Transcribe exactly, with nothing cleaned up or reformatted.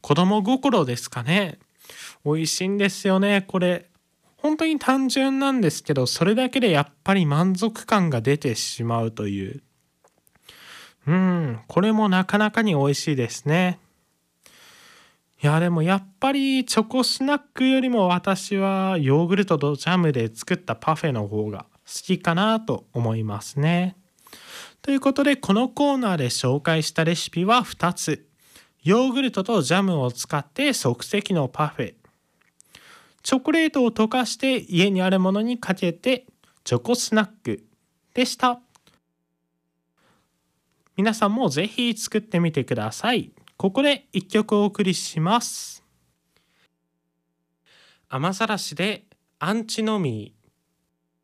子供心ですかね。美味しいんですよね、これ。本当に単純なんですけど、それだけでやっぱり満足感が出てしまうという。うん、これもなかなかに美味しいですね。いや、でもやっぱりチョコスナックよりも私はヨーグルトとジャムで作ったパフェの方が好きかなと思いますね。ということで、このコーナーで紹介したレシピはふたつ。ヨーグルトとジャムを使って即席のパフェ。チョコレートを溶かして家にあるものにかけてチョコスナックでした。皆さんもぜひ作ってみてください。ここでいっきょくお送りします。雨ざらしでアンチノミー。